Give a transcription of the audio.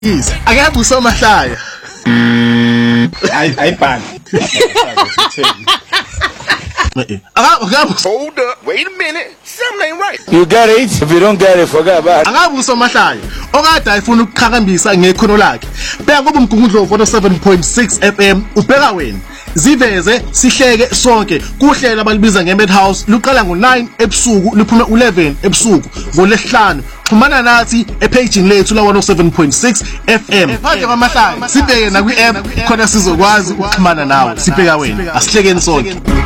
Yes, akabe usomahlaya. Ayibhani. Hold up, wait a minute. Something ain't right. You get it? If you don't get it, forget about it. Akabe usomahlaya. Okade ayifuna ukuqhakambisa ngekhono lakhe. Bheka kuba umgungundlovu 107.6 FM ubheka wena. Ziveze sihleke sonke kuhlela abalibiza ngeMadhouse luqala ngo9 ebusuku luphume 11 ebusuku ngolesihlanu. Xhumana nathi epaging lethu la 107.6 FM. Phandle kwamahlaya sibheke na kwi-app khona sizokwazi ukuxhumana nawe. Sibheka wena. Asihlekeni sonke.